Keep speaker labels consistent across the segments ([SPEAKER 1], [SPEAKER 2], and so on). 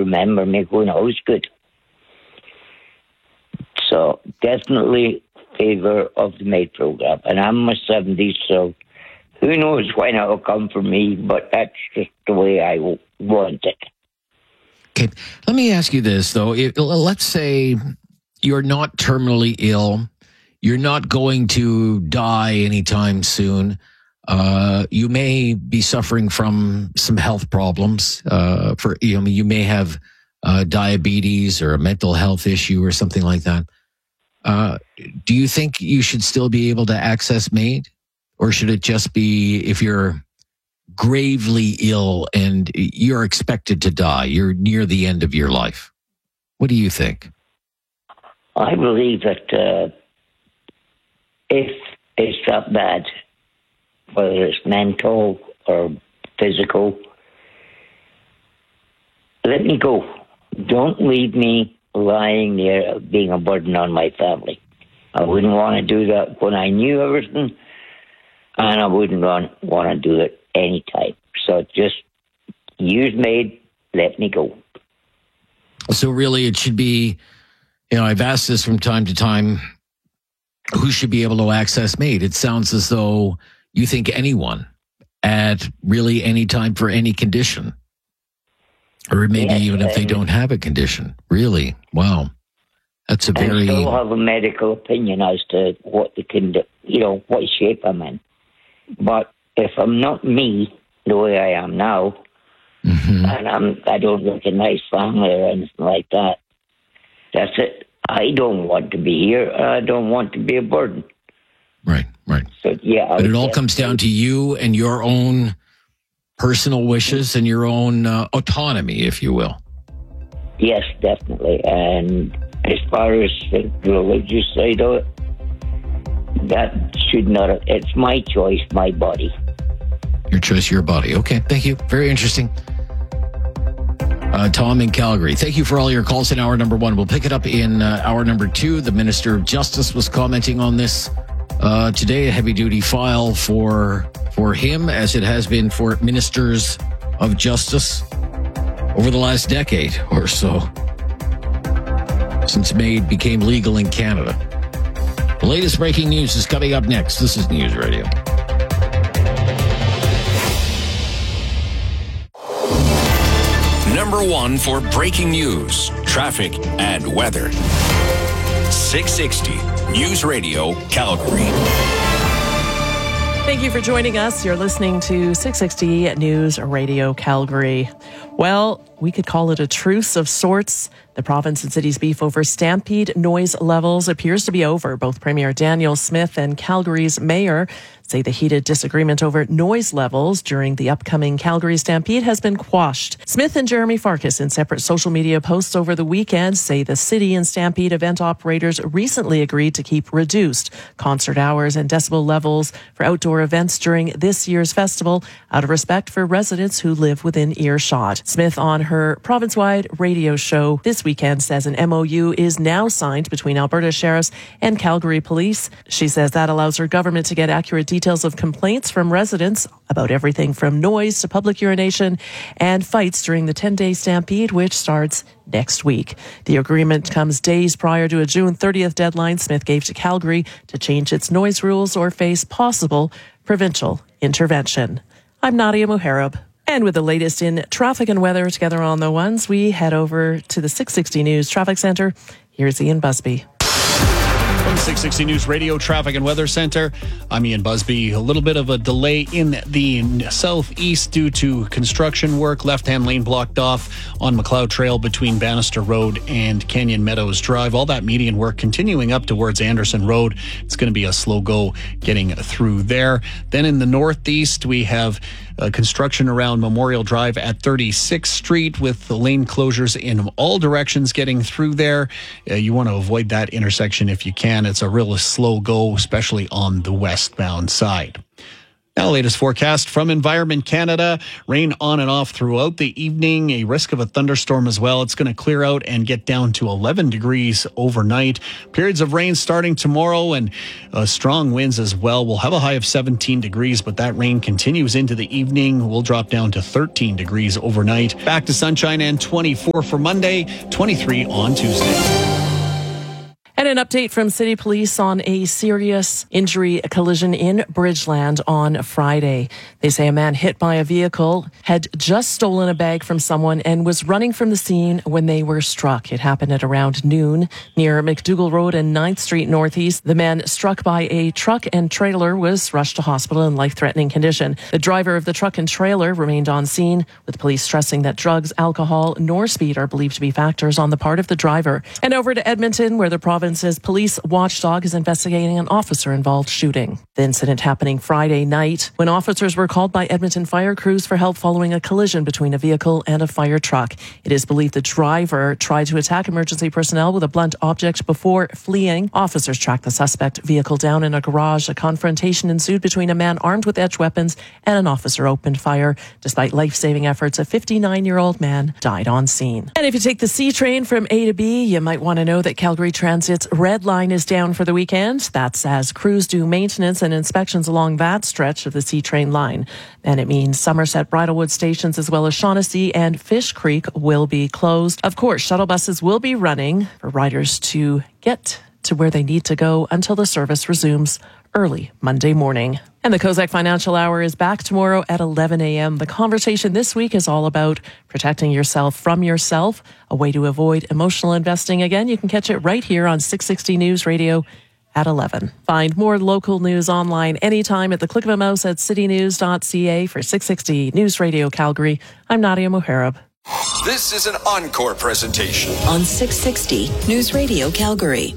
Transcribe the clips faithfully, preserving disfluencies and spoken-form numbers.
[SPEAKER 1] remember me going, oh, it's good. So definitely favour of the MAID program. And I'm in my seventies, so who knows when it'll come for me, but that's just the way I want it.
[SPEAKER 2] Okay, let me ask you this, though. If, let's say you're not terminally ill, you're not going to die anytime soon. Uh, you may be suffering from some health problems. Uh, for you know, you may have uh, diabetes or a mental health issue or something like that. Uh, do you think you should still be able to access MAID, or should it just be if you're gravely ill and you're expected to die, you're near the end of your life? What do you think?
[SPEAKER 1] I believe that uh, if it's that bad, whether it's mental or physical, let me go. Don't leave me lying there being a burden on my family. I wouldn't want to do that when I knew everything, and I wouldn't want, want to do it anytime. So just use MAID, let me go.
[SPEAKER 2] So really it should be, you know, I've asked this from time to time, who should be able to access MAID? It sounds as though you think anyone at really any time for any condition, or maybe yes, even if they don't have a condition. Really? Wow. That's a very...
[SPEAKER 1] I still have a medical opinion as to what the condi- you know, what shape I'm in. But if I'm not me, the way I am now, mm-hmm. and I'm, I don't look a nice family or anything like that, that's it. I don't want to be here. I don't want to be a burden.
[SPEAKER 2] Right, right.
[SPEAKER 1] So, yeah.
[SPEAKER 2] But it all comes down to you and your own personal wishes and your own uh, autonomy, if you will.
[SPEAKER 1] Yes, definitely. And as far as the religious side of it, that should not, it's my choice, my body.
[SPEAKER 2] Your choice, your body. Okay, thank you. Very interesting. Uh, Tom in Calgary, thank you for all your calls in hour number one. We'll pick it up in uh, hour number two. The Minister of Justice was commenting on this uh, today, a heavy-duty file for for him, as it has been for ministers of justice over the last decade or so, since MAID became legal in Canada. The latest breaking news is coming up next. This is News Radio.
[SPEAKER 3] Number one for breaking news, traffic, and weather. six sixty News Radio, Calgary.
[SPEAKER 4] Thank you for joining us. You're listening to six sixty News Radio, Calgary. Well, we could call it a truce of sorts. The province and city's beef over stampede noise levels appears to be over. Both Premier Daniel Smith and Calgary's mayor say the heated disagreement over noise levels during the upcoming Calgary Stampede has been quashed. Smith and Jeremy Farkas, in separate social media posts over the weekend, say the city and Stampede event operators recently agreed to keep reduced concert hours and decibel levels for outdoor events during this year's festival out of respect for residents who live within earshot. Smith, on her province-wide radio show this weekend, says an M O U is now signed between Alberta Sheriffs and Calgary Police. She says that allows her government to get accurate details of complaints from residents about everything from noise to public urination and fights during the ten-day Stampede, which starts next week. The agreement comes days prior to a June thirtieth deadline Smith gave to Calgary to change its noise rules or face possible provincial intervention. I'm Nadia Muharib. And with the latest in traffic and weather together on the ones, we head over to the six sixty News Traffic Centre. Here's Ian Busby.
[SPEAKER 5] From six sixty News Radio Traffic and Weather Center, I'm Ian Busby. A little bit of a delay in the southeast due to construction work. Left-hand lane blocked off on McLeod Trail between Bannister Road and Canyon Meadows Drive. All that median work continuing up towards Anderson Road. It's going to be a slow go getting through there. Then in the northeast, we have Uh, construction around Memorial Drive at thirty-sixth Street with the lane closures in all directions getting through there. Uh, you want to avoid that intersection if you can. It's a real slow go, especially on the westbound side. Now, latest forecast from Environment Canada. Rain on and off throughout the evening. A risk of a thunderstorm as well. It's going to clear out and get down to eleven degrees overnight. Periods of rain starting tomorrow and uh, strong winds as well. We'll have a high of seventeen degrees, but that rain continues into the evening. We'll drop down to thirteen degrees overnight. Back to sunshine and twenty-four for Monday, twenty-three on Tuesday.
[SPEAKER 4] And an update from City Police on a serious injury collision in Bridgeland on Friday. They say a man hit by a vehicle had just stolen a bag from someone and was running from the scene when they were struck. It happened at around noon near McDougall Road and ninth Street Northeast. The man struck by a truck and trailer was rushed to hospital in life-threatening condition. The driver of the truck and trailer remained on scene, with police stressing that drugs, alcohol, nor speed are believed to be factors on the part of the driver. And over to Edmonton, where the province Province's police watchdog is investigating an officer-involved shooting. The incident happening Friday night when officers were called by Edmonton fire crews for help following a collision between a vehicle and a fire truck. It is believed the driver tried to attack emergency personnel with a blunt object before fleeing. Officers tracked the suspect vehicle down in a garage. A confrontation ensued between a man armed with edged weapons and an officer opened fire. Despite life-saving efforts, a fifty-nine-year-old man died on scene. And if you take the C train from A to B, you might want to know that Calgary Transit's Red Line is down for the weekend. That's as crews do maintenance and inspections along that stretch of the C train line. And it means Somerset, Bridlewood stations as well as Shaughnessy and Fish Creek will be closed. Of course, shuttle buses will be running for riders to get to where they need to go until the service resumes early Monday morning. And the Kozak Financial Hour is back tomorrow at eleven a.m. The conversation this week is all about protecting yourself from yourself, a way to avoid emotional investing. Again, you can catch it right here on six sixty News Radio at eleven. Find more local news online anytime at the click of a mouse at city news dot c a. For six sixty News Radio Calgary, I'm Nadia Moharib.
[SPEAKER 3] This is an encore presentation
[SPEAKER 6] on six sixty News Radio Calgary.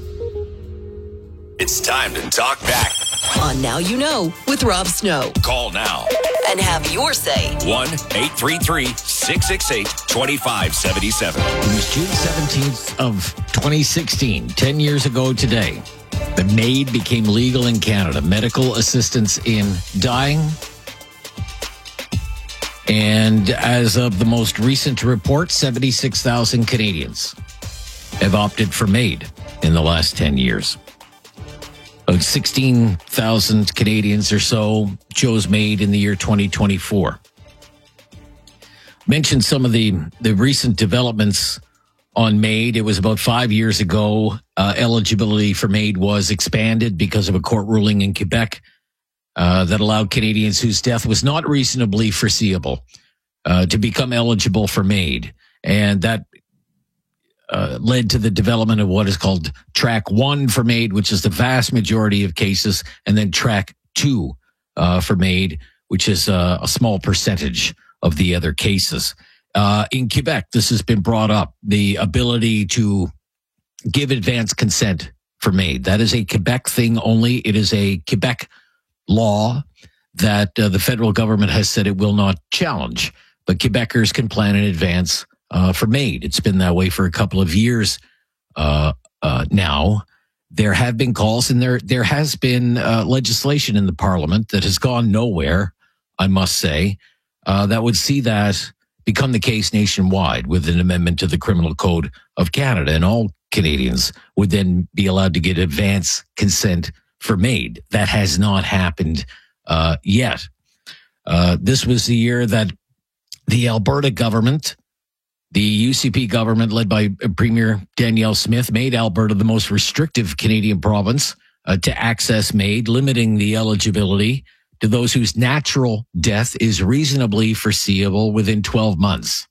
[SPEAKER 3] It's time to talk back
[SPEAKER 6] on Now You Know with Rob Snow.
[SPEAKER 3] Call now
[SPEAKER 6] and have your say.
[SPEAKER 3] one eight three three, six six eight, two five seven seven.
[SPEAKER 2] It was June seventeenth of twenty sixteen, ten years ago today. The MAID became legal in Canada, medical assistance in dying. And as of the most recent report, seventy-six thousand Canadians have opted for MAID in the last ten years. About sixteen thousand Canadians or so chose MAID in the year twenty twenty-four. Mentioned some of the, the recent developments on MAID. It was about five years ago. Uh, eligibility for MAID was expanded because of a court ruling in Quebec uh, that allowed Canadians whose death was not reasonably foreseeable uh, to become eligible for MAID. And that Uh, led to the development of what is called Track One for MAID, which is the vast majority of cases, and then Track Two uh, for MAID, which is uh, a small percentage of the other cases. Uh, in Quebec, this has been brought up, the ability to give advance consent for MAID. That is a Quebec thing only. It is a Quebec law that uh, the federal government has said it will not challenge, but Quebecers can plan in advance Uh, for MAID. It's been that way for a couple of years uh, uh, now. There have been calls, and there there has been uh, legislation in the Parliament that has gone nowhere, I must say, uh, that would see that become the case nationwide with an amendment to the Criminal Code of Canada, and all Canadians would then be allowed to get advance consent for MAID. That has not happened uh, yet. Uh, this was the year that the Alberta government, the U C P government, led by Premier Danielle Smith, made Alberta the most restrictive Canadian province uh, to access MAID, limiting the eligibility to those whose natural death is reasonably foreseeable within twelve months.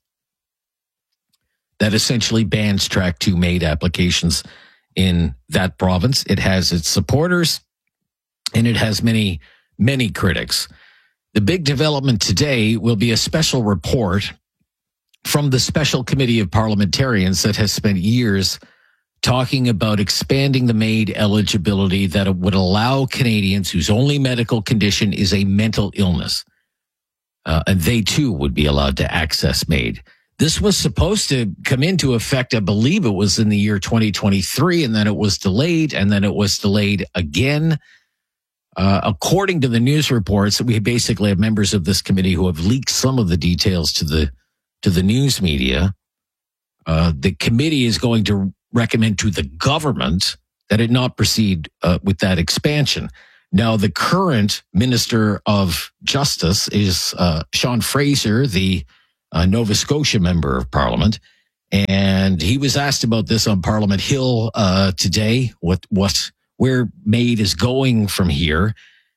[SPEAKER 2] That essentially bans Track Two MAID applications in that province. It has its supporters, and it has many, many critics. The big development today will be a special report from the Special Committee of Parliamentarians that has spent years talking about expanding the MAID eligibility that would allow Canadians whose only medical condition is a mental illness. Uh, and they too would be allowed to access MAID. This was supposed to come into effect, I believe it was in the year twenty twenty-three, and then it was delayed, and then it was delayed again. Uh, according to the news reports, we basically have members of this committee who have leaked some of the details to the to the news media. Uh, the committee is going to recommend to the government that it not proceed uh, with that expansion. Now, the current Minister of Justice is uh, Sean Fraser, the uh, Nova Scotia Member of Parliament, and he was asked about this on Parliament Hill uh, today. What what where MAID is going from here,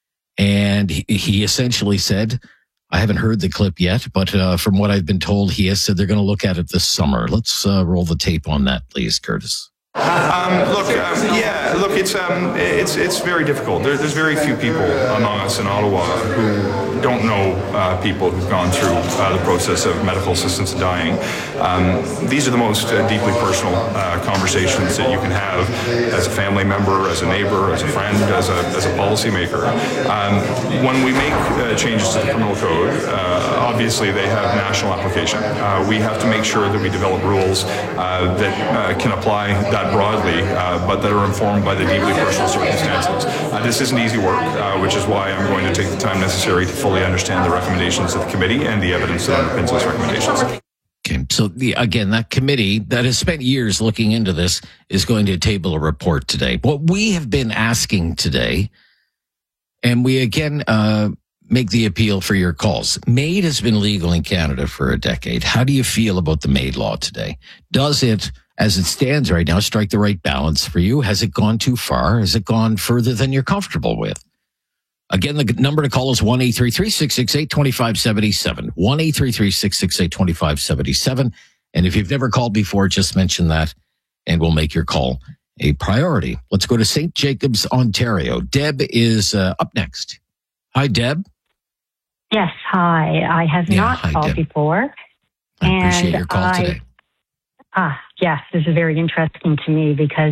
[SPEAKER 2] and he, he essentially said, I haven't heard the clip yet, but uh, from what I've been told, he has said they're going to look at it this summer. Let's uh, roll the tape on that, please, Curtis.
[SPEAKER 7] Um, look, um, yeah, look, it's um, it's it's very difficult. There, there's very few people among us in Ottawa who don't know uh, people who've gone through uh, the process of medical assistance in dying. Um, these are the most uh, deeply personal uh, conversations that you can have as a family member, as a neighbor, as a friend, as a as a policymaker. Um, when we make uh, changes to the criminal code, uh, obviously they have national application. Uh, we have to make sure that we develop rules uh, that uh, can apply that broadly, uh, but that are informed by the deeply personal circumstances. Uh, this isn't easy work, uh, which is why I'm going to take the time necessary to fully understand the recommendations of the committee and the evidence that underpins those recommendations.
[SPEAKER 2] Okay, so the, again, that committee that has spent years looking into this is going to table a report today. What we have been asking today, and we again uh, make the appeal for your calls. MAID has been legal in Canada for a decade. How do you feel about the MAID law today? Does it, as it stands right now, strike the right balance for you? Has it gone too far? Has it gone further than you're comfortable with? Again, the number to call is one eight three three, six six eight, two five seven seven. one eight three three, six six eight, two five seven seven. And if you've never called before, just mention that and we'll make your call a priority. Let's go to Saint Jacobs, Ontario. Deb is uh, up next. Hi, Deb.
[SPEAKER 8] Yes, hi. I have
[SPEAKER 2] Yeah,
[SPEAKER 8] not
[SPEAKER 2] hi,
[SPEAKER 8] called
[SPEAKER 2] Deb.
[SPEAKER 8] before.
[SPEAKER 2] I appreciate your call
[SPEAKER 8] I-
[SPEAKER 2] today.
[SPEAKER 8] Ah, yes, this is very interesting to me because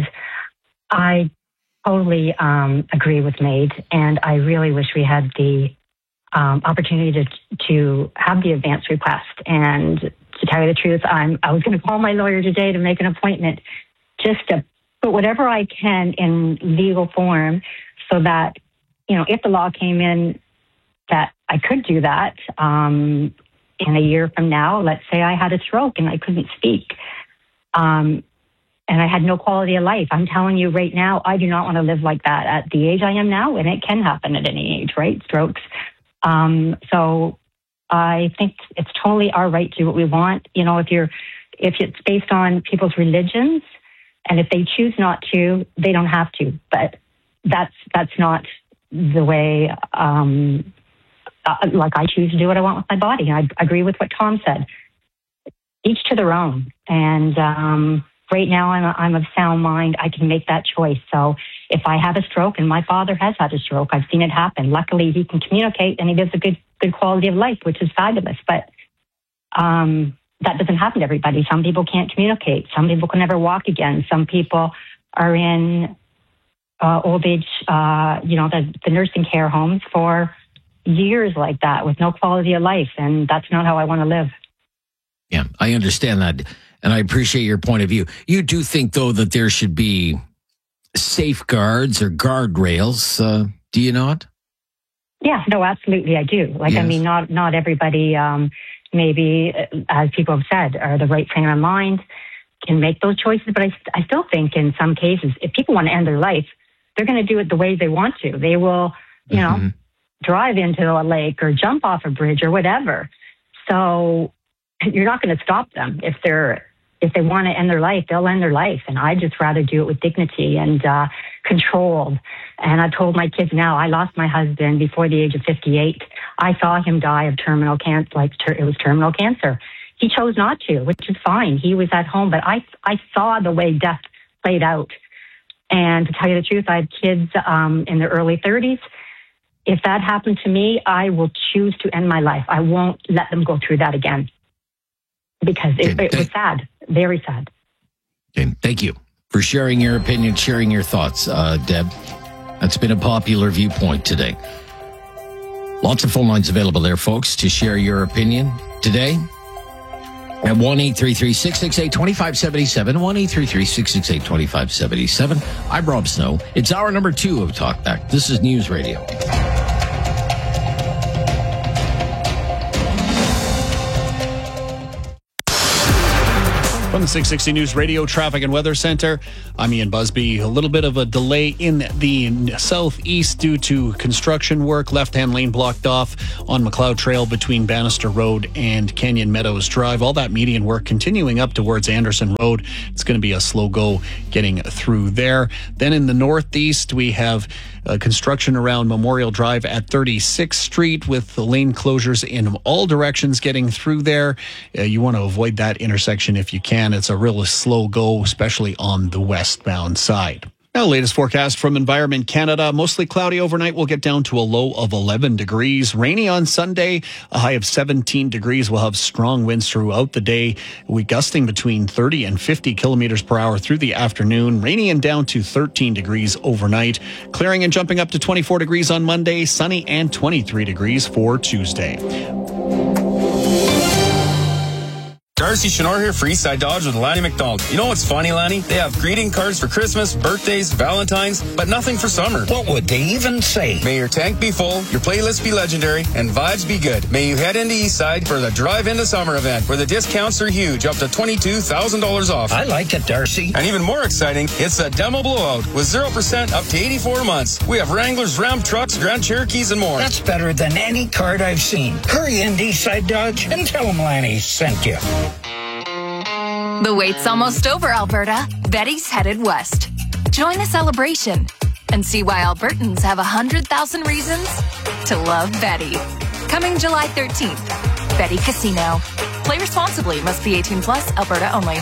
[SPEAKER 8] I totally um, agree with MAID, and I really wish we had the um, opportunity to to have the advance request. And to tell you the truth, I'm I was going to call my lawyer today to make an appointment just to put whatever I can in legal form so that, you know, if the law came in that I could do that um, in a year from now. Let's say I had a stroke and I couldn't speak. Um, and I had no quality of life. I'm telling you right now, I do not want to live like that at the age I am now, and it can happen at any age, right? Strokes. Um, so I think it's totally our right to do what we want. You know, if you're, if it's based on people's religions, and if they choose not to, they don't have to. But that's that's not the way. Um, uh, like I choose to do what I want with my body. I agree with what Tom said. Each to their own. And um, right now, I'm, I'm of sound mind. I can make that choice. So if I have a stroke, and my father has had a stroke, I've seen it happen. Luckily, he can communicate, and he lives a good good quality of life, which is fabulous. But um, that doesn't happen to everybody. Some people can't communicate. Some people can never walk again. Some people are in uh, old age, uh, you know, the, the nursing care homes for years like that with no quality of life. And that's not how I want to live.
[SPEAKER 2] Yeah, I understand that. And I appreciate your point of view. You do think, though, that there should be safeguards or guardrails, uh, do you not?
[SPEAKER 8] Yeah, no, absolutely, I do. Like,
[SPEAKER 2] Yes.
[SPEAKER 8] I mean, not not everybody, um, maybe, as people have said, are the right frame of mind, can make those choices. But I, I still think in some cases, if people want to end their life, they're going to do it the way they want to. They will, you
[SPEAKER 2] Mm-hmm.
[SPEAKER 8] know, drive into a lake or jump off a bridge or whatever. So you're not going to stop them. If they're if they want to end their life, they'll end their life. And I'd just rather do it with dignity and uh, controlled. And I've told my kids now, I lost my husband before the age of fifty-eight. I saw him die of terminal cancer, like ter- it was terminal cancer. He chose not to, which is fine. He was at home, but I, I saw the way death played out. And to tell you the truth, I have kids um, in their early thirties. If that happened to me, I will choose to end my life. I won't let them go through that again. Because it, it was sad, very sad.
[SPEAKER 2] Okay, thank you for sharing your opinion, sharing your thoughts, uh, Deb. That's been a popular viewpoint today. Lots of phone lines available there, folks, to share your opinion today. At one eight three three, six six eight, two five seven seven, one eight three three, six six eight, two five seven seven. I'm Rob Snow. It's hour number two of Talkback. This is News Radio.
[SPEAKER 5] From the six sixty News Radio Traffic and Weather Center, I'm Ian Busby. A little bit of a delay in the southeast due to construction work. Left-hand lane blocked off on McLeod Trail between Bannister Road and Canyon Meadows Drive. All that median work continuing up towards Anderson Road. It's going to be a slow go getting through there. Then in the northeast, we have uh, construction around Memorial Drive at thirty-sixth Street with the lane closures in all directions getting through there. Uh, you want to avoid that intersection if you can. It's a real slow go, especially on the westbound side. Now, latest forecast from Environment Canada. Mostly cloudy overnight. We'll get down to a low of eleven degrees. Rainy on Sunday, a high of seventeen degrees. We'll have strong winds throughout the day. We gusting between thirty and fifty kilometers per hour through the afternoon. Rainy and down to thirteen degrees overnight. Clearing and jumping up to twenty-four degrees on Monday. Sunny and twenty-three degrees for Tuesday.
[SPEAKER 9] Darcy Chenor here for Eastside Dodge with Lanny McDonald. You know what's funny, Lanny? They have greeting cards for Christmas, birthdays, Valentine's, but nothing for summer.
[SPEAKER 10] What would they even say?
[SPEAKER 9] May your tank be full, your playlist be legendary, and vibes be good. May you head into Eastside for the Drive Into Summer event, where the discounts are huge, up to twenty-two thousand dollars off.
[SPEAKER 10] I like it, Darcy.
[SPEAKER 9] And even more exciting, it's a demo blowout with zero percent up to eighty-four months. We have Wranglers, Ram trucks, Grand Cherokees, and more.
[SPEAKER 10] That's better than any card I've seen. Hurry into Eastside Dodge and tell them Lanny sent you.
[SPEAKER 11] The wait's almost over, Alberta. Betty's headed west. Join the celebration and see why Albertans have one hundred thousand reasons to love Betty. Coming July thirteenth. Betty Casino. Play responsibly. Must be eighteen plus. Alberta only.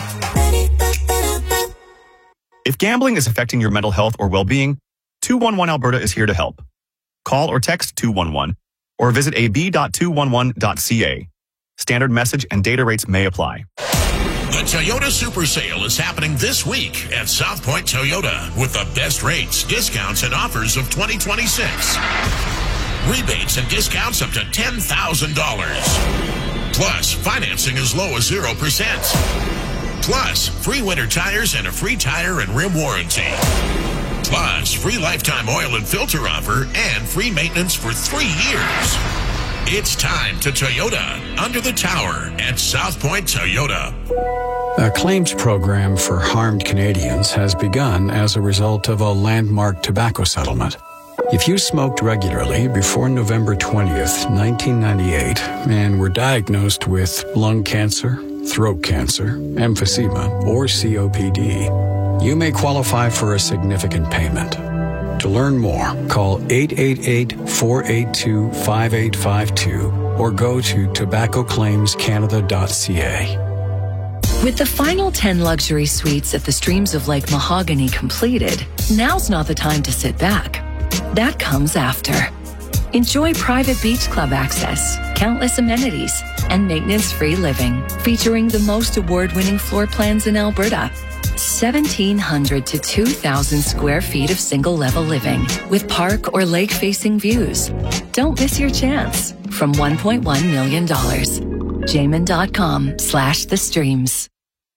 [SPEAKER 12] If gambling is affecting your mental health or well-being, two one one Alberta is here to help. Call or text two one one or visit a b dot two one one dot c a. Standard message and data rates may apply.
[SPEAKER 13] The Toyota Super Sale is happening this week at South Point Toyota with the best rates, discounts, and offers of twenty twenty-six. Rebates and discounts up to ten thousand dollars. Plus, financing as low as zero percent. Plus, free winter tires and a free tire and rim warranty. Plus, free lifetime oil and filter offer and free maintenance for three years. It's time to Toyota under the tower at South Point Toyota.
[SPEAKER 14] A claims program for harmed Canadians has begun as a result of a landmark tobacco settlement. If you smoked regularly before November twentieth, nineteen ninety-eight, and were diagnosed with lung cancer, throat cancer, emphysema, or C O P D, you may qualify for a significant payment. To learn more, call eight eight eight, four eight two, five eight five two or go to tobacco claims canada dot c a.
[SPEAKER 15] With the final ten luxury suites at the Streams of Lake Mahogany completed, now's not the time to sit back. That comes after. Enjoy private beach club access, countless amenities, and maintenance-free living, featuring the most award-winning floor plans in Alberta. seventeen hundred to two thousand square feet of single-level living with park or lake-facing views. Don't miss your chance from one point one million dollars. Jamin.com slash the streams.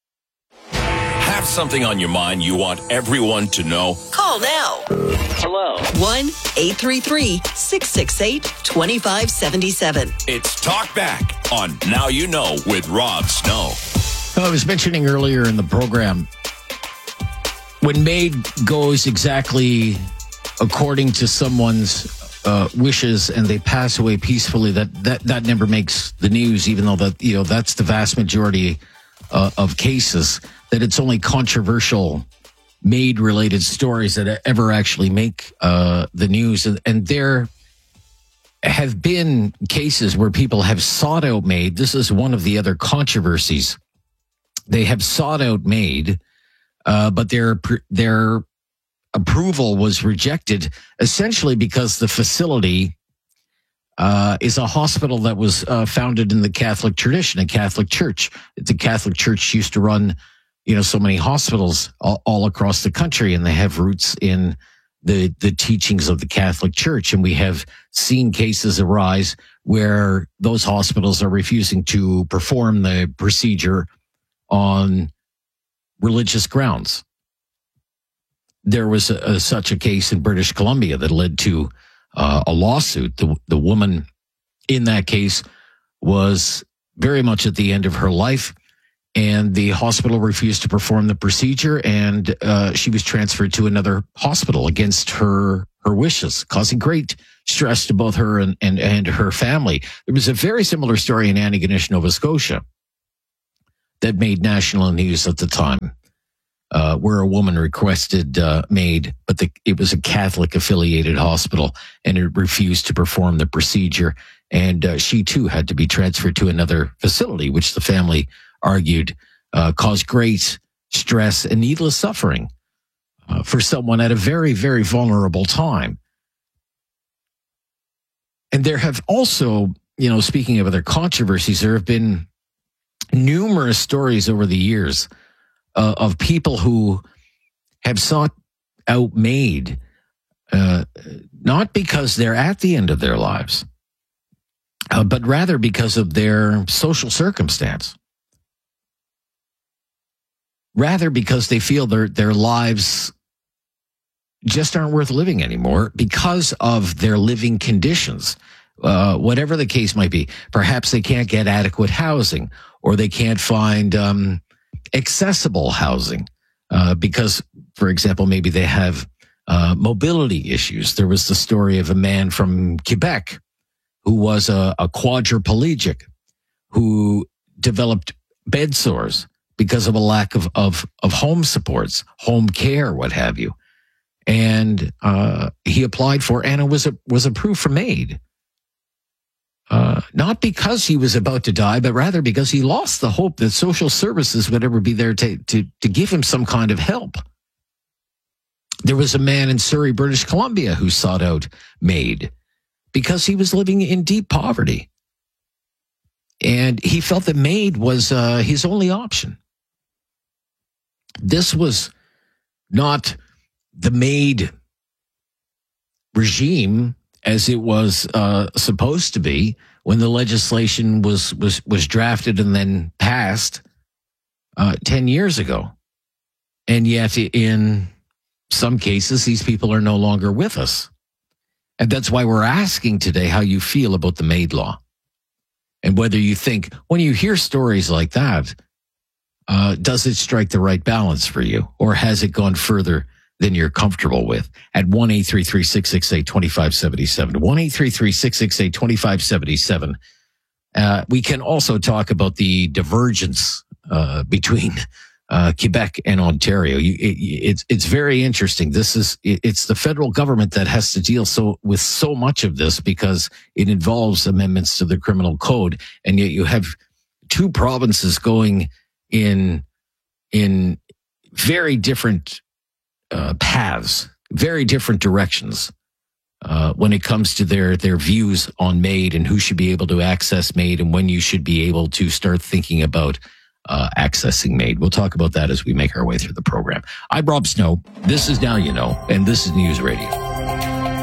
[SPEAKER 3] Have something on your mind you want everyone to know?
[SPEAKER 6] Call now.
[SPEAKER 1] Hello.
[SPEAKER 6] one eight three three, six six eight, two five seven seven.
[SPEAKER 3] It's Talk Back on Now You Know with Rob Snow.
[SPEAKER 2] I was mentioning earlier in the program, when MAID goes exactly according to someone's uh, wishes and they pass away peacefully, that, that, that never makes the news, even though that, you know, that's the vast majority uh, of cases, that it's only controversial MAID-related stories that ever actually make uh, the news. And, and there have been cases where people have sought out MAID. This is one of the other controversies. They have sought out MAID, uh, but their their approval was rejected, essentially because the facility uh, is a hospital that was uh, founded in the Catholic tradition, a Catholic church. The Catholic Church used to run, you know, so many hospitals all, all across the country, and they have roots in the, the teachings of the Catholic Church. And we have seen cases arise where those hospitals are refusing to perform the procedure on religious grounds. There was a, a, such a case in British Columbia that led to uh, a lawsuit. The, the woman in that case was very much at the end of her life, and the hospital refused to perform the procedure, and uh, she was transferred to another hospital against her her wishes, causing great stress to both her and, and, and her family. There was a very similar story in Antigonish, Nova Scotia, that made national news at the time, uh, where a woman requested uh, MAID, but the, it was a Catholic-affiliated hospital, and it refused to perform the procedure. And uh, she, too, had to be transferred to another facility, which the family argued uh, caused great stress and needless suffering uh, for someone at a very, very vulnerable time. And there have also, you know, speaking of other controversies, there have been numerous stories over the years uh, of people who have sought out MAID, uh, not because they're at the end of their lives, uh, but rather because of their social circumstance. Rather because they feel their, their lives just aren't worth living anymore because of their living conditions. Uh, whatever the case might be. Perhaps they can't get adequate housing, or they can't find um, accessible housing uh, because, for example, maybe they have uh, mobility issues. There was the story of a man from Quebec who was a, a quadriplegic who developed bed sores because of a lack of, of, of home supports, home care, what have you. And uh, he applied for and it was, was approved for MAID. Uh, not because he was about to die, but rather because he lost the hope that social services would ever be there to, to, to give him some kind of help. There was a man in Surrey, British Columbia, who sought out MAID because he was living in deep poverty. And he felt that MAID was uh, his only option. This was not the MAID regime as it was uh, supposed to be when the legislation was was was drafted and then passed uh, ten years ago. And yet in some cases, these people are no longer with us. And that's why we're asking today how you feel about the MAID law. And whether you think, when you hear stories like that, uh, does it strike the right balance for you? Or has it gone further than you're comfortable with? At one eight three three, six six eight, two five seven seven. one eight three three, six six eight, two five seven seven. Uh, we can also talk about the divergence uh, between uh, Quebec and Ontario. You, it, it's it's very interesting. This is it, it's the federal government that has to deal so with so much of this because it involves amendments to the criminal code, and yet you have two provinces going in in very different Uh, paths, very different directions uh, when it comes to their their views on MAID and who should be able to access MAID and when you should be able to start thinking about uh, accessing MAID. We'll talk about that as we make our way through the program. I'm Rob Snow. This is Now You Know, and this is News Radio.